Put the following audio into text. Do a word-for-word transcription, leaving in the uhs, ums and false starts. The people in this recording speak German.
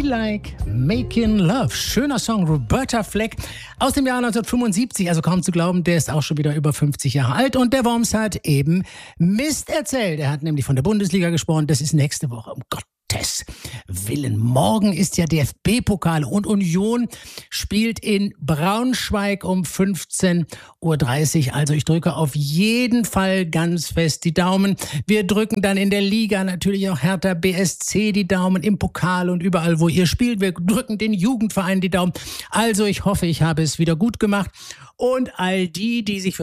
Like Making Love. Schöner Song, Roberta Fleck aus dem Jahr neunzehnhundertfünfundsiebzig. Also kaum zu glauben, der ist auch schon wieder über fünfzig Jahre alt. Und der Worms hat eben Mist erzählt. Er hat nämlich von der Bundesliga gesprochen. Das ist nächste Woche. Um Gottes Willen. Morgen ist ja D F B-Pokal und Union spielt in Braunschweig um fünfzehn Uhr dreißig. Also ich drücke auf jeden Fall ganz fest die Daumen. Wir drücken dann in der Liga natürlich auch Hertha B S C die Daumen, im Pokal und überall, wo ihr spielt. Wir drücken den Jugendverein die Daumen. Also ich hoffe, ich habe es wieder gut gemacht. Und all die, die sich für